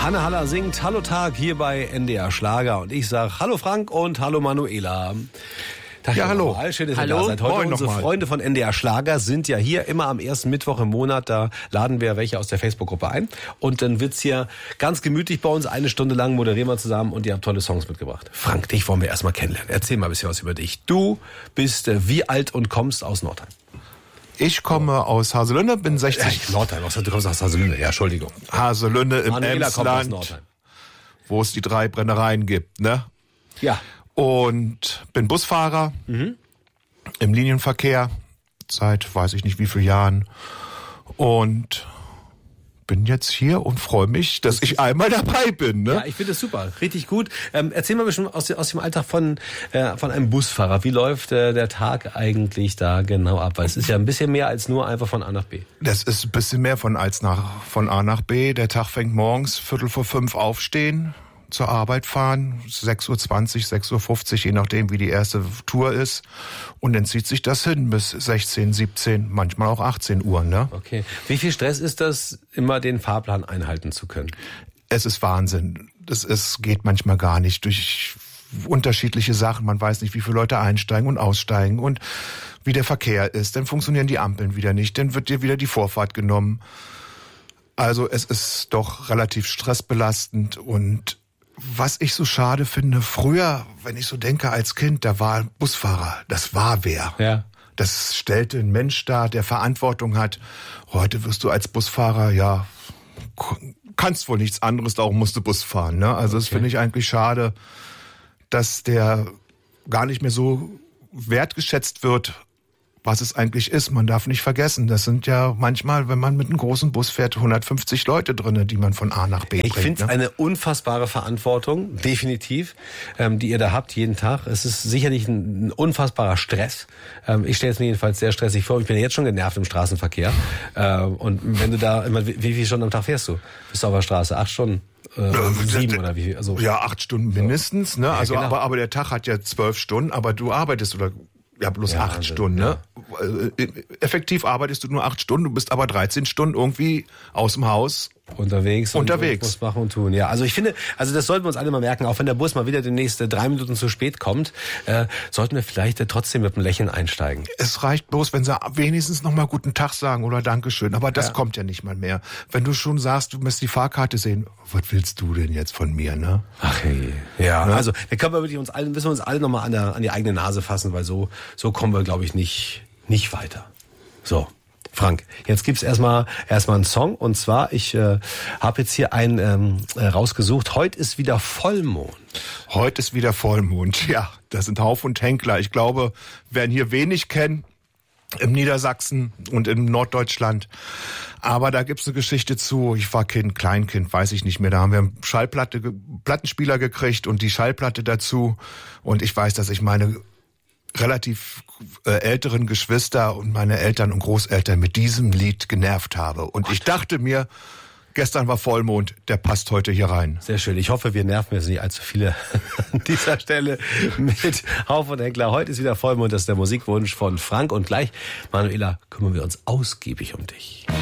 Hanne Haller singt Hallo Tag hier bei NDR Schlager und ich sage Hallo Frank und Hallo Manuela. Tag, ja, hallo. Schön, dass ihr hallo. da seid. Heute Moin unsere Freunde von NDR Schlager sind ja hier immer am ersten Mittwoch im Monat. Da laden wir welche aus der Facebook-Gruppe ein. Und dann wird's hier ganz gemütlich bei uns. 1 Stunde lang moderieren wir zusammen und ihr habt tolle Songs mitgebracht. Frank, dich wollen wir erstmal kennenlernen. Erzähl mal ein bisschen was über dich. Du bist wie alt und kommst aus Nordheim? Ich komme aus Haselünne, bin 60. Ja, Nordheim, du kommst aus Haselünne. Ja, Entschuldigung. Haselünne im Manuela kommt aus Emsland, Nordheim. wo es die 3 Brennereien gibt, ne? Ja. Und bin Busfahrer im Linienverkehr seit weiß ich nicht wie vielen Jahren und bin jetzt hier und freue mich, dass ich einmal dabei bin. Ne? Ja, ich finde es super, richtig gut. Erzähl mal ein bisschen aus dem Alltag von einem Busfahrer. Wie läuft der Tag eigentlich da genau ab? Weil es ist ja ein bisschen mehr als nur einfach von A nach B. Das ist ein bisschen mehr von A nach B. Der Tag fängt morgens 4:45 aufstehen, zur Arbeit fahren, 6:20 Uhr, 6:50 Uhr, je nachdem wie die erste Tour ist. Und dann zieht sich das hin bis 16, 17, manchmal auch 18 Uhr. Ne? Okay. Wie viel Stress ist das, immer den Fahrplan einhalten zu können? Es ist Wahnsinn. Geht manchmal gar nicht durch unterschiedliche Sachen. Man weiß nicht, wie viele Leute einsteigen und aussteigen und wie der Verkehr ist. Dann funktionieren die Ampeln wieder nicht. Dann wird dir wieder die Vorfahrt genommen. Also es ist doch relativ stressbelastend. Und was ich so schade finde, früher, wenn ich so denke als Kind, da war ein Busfahrer, das war wer. Ja. Das stellte ein Mensch dar, der Verantwortung hat. Heute wirst du als Busfahrer, ja, kannst wohl nichts anderes, darum musst du Bus fahren. Ne? Also das finde ich eigentlich schade, dass der gar nicht mehr so wertgeschätzt wird, was es eigentlich ist. Man darf nicht vergessen, das sind ja manchmal, wenn man mit einem großen Bus fährt, 150 Leute drin, die man von A nach B bringt. Ich finde es eine unfassbare Verantwortung, definitiv, die ihr da habt jeden Tag. Es ist sicherlich ein unfassbarer Stress. Ich stelle es mir jedenfalls sehr stressig vor. Ich bin jetzt schon genervt im Straßenverkehr. Und wenn du da, wie viele Stunden am Tag fährst du? Bist du auf der Straße? 8 Stunden? 7 oder wie viel? Also, ja, 8 Stunden mindestens. Ne? Ja, also, genau. aber der Tag hat ja 12 Stunden, aber du arbeitest bloß 8 Stunden. Ne? Effektiv arbeitest du nur 8 Stunden, du bist aber 13 Stunden irgendwie aus dem Haus. Unterwegs. Und muss machen und tun. Ja, also ich finde, das sollten wir uns alle mal merken, auch wenn der Bus mal wieder demnächst 3 Minuten zu spät kommt, sollten wir vielleicht trotzdem mit einem Lächeln einsteigen. Es reicht bloß, wenn sie wenigstens noch mal guten Tag sagen oder Dankeschön. Aber das kommt ja nicht mal mehr. Wenn du schon sagst, du musst die Fahrkarte sehen, was willst du denn jetzt von mir, ne? Ach hey. Ja, ne? Also da können wir wirklich müssen wir uns alle noch mal an die eigene Nase fassen, weil so kommen wir, glaube ich, nicht weiter. So. Frank, jetzt gibt's erstmal einen Song und zwar, ich habe jetzt hier einen rausgesucht. Heute ist wieder Vollmond. Heute ist wieder Vollmond, ja. Das sind Hauf und Henkler. Ich glaube, werden hier wenig kennen im Niedersachsen und in Norddeutschland. Aber da gibt's eine Geschichte zu. Ich war Kleinkind, weiß ich nicht mehr. Da haben wir einen Plattenspieler gekriegt und die Schallplatte dazu. Und ich weiß, dass ich meine relativ älteren Geschwister und meine Eltern und Großeltern mit diesem Lied genervt habe. Und ich dachte mir, gestern war Vollmond, der passt heute hier rein. Sehr schön. Ich hoffe, wir nerven jetzt nicht allzu viele an dieser Stelle mit Hauf und Henkler. Heute ist wieder Vollmond, das ist der Musikwunsch von Frank. Und gleich, Manuela, kümmern wir uns ausgiebig um dich.